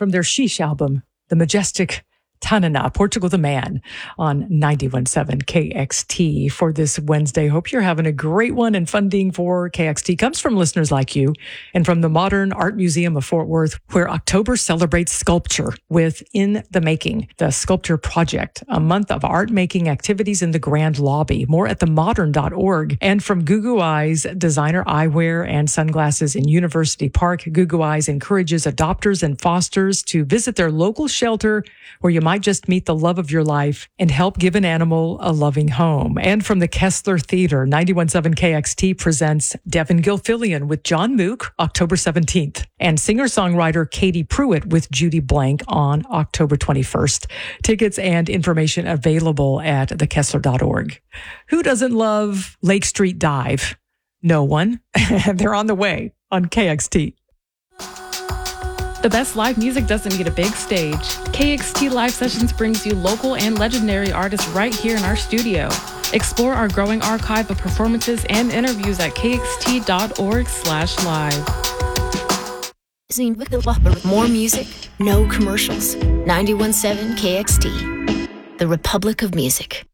from their Sheesh album, The Majestic Tanana, Portugal the Man, on 91.7 KXT for this Wednesday. Hope you're having a great one, and funding for KXT comes from listeners like you and from the Modern Art Museum of Fort Worth, where October celebrates sculpture with In the Making, the Sculpture Project, a month of art-making activities in the Grand Lobby. More at themodern.org. And from Gugu Eyes, designer eyewear and sunglasses in University Park, Gugu Eyes encourages adopters and fosters to visit their local shelter where you might just meet the love of your life and help give an animal a loving home. And from the Kessler Theater, 91.7 KXT presents Devin Gilfillian with John Mook, October 17th, and singer-songwriter Katie Pruitt with Judy Blank on October 21st. Tickets and information available at thekessler.org. Who doesn't love Lake Street Dive? No one. They're on the way on KXT. The best live music doesn't need a big stage. KXT Live Sessions brings you local and legendary artists right here in our studio. Explore our growing archive of performances and interviews at kxt.org/live. More music, no commercials. 91.7 KXT, the Republic of Music.